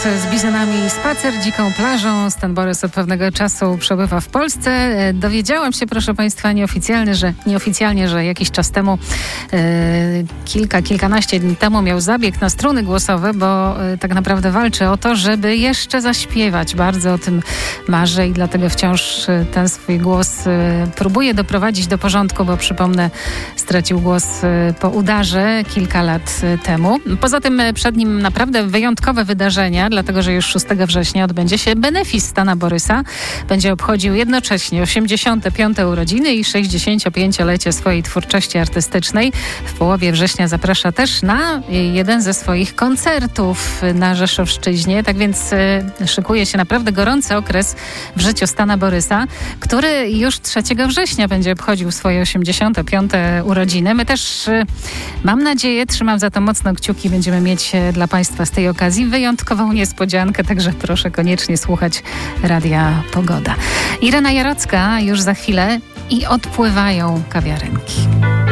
z bizonami, spacer dziką plażą. Stan Borys od pewnego czasu przebywa w Polsce. Dowiedziałam się, proszę Państwa, nieoficjalnie, że jakiś czas temu, kilkanaście dni temu miał zabieg na struny głosowe, bo tak naprawdę walczy o to, żeby jeszcze zaśpiewać. Bardzo o tym marzy i dlatego wciąż ten swój głos próbuje doprowadzić do porządku, bo przypomnę, stracił głos po udarze kilka lat temu. Poza tym przed nim naprawdę wyjątkowe wydarzenia, dlatego że już 6 września odbędzie się benefis Stana Borysa. Będzie obchodził jednocześnie 85. urodziny i 65-lecie swojej twórczości artystycznej. W połowie września zaprasza też na jeden ze swoich koncertów na Rzeszowszczyźnie. Tak więc szykuje się naprawdę gorący okres w życiu Stana Borysa, który już 3 września będzie obchodził swoje 85. urodziny. My też, mam nadzieję, trzymam za to mocno kciuki, będziemy mieć dla Państwa z tej okazji wyjątkową niespodziankę, także proszę koniecznie słuchać Radia Pogoda. Irena Jarocka już za chwilę i odpływają kawiarenki.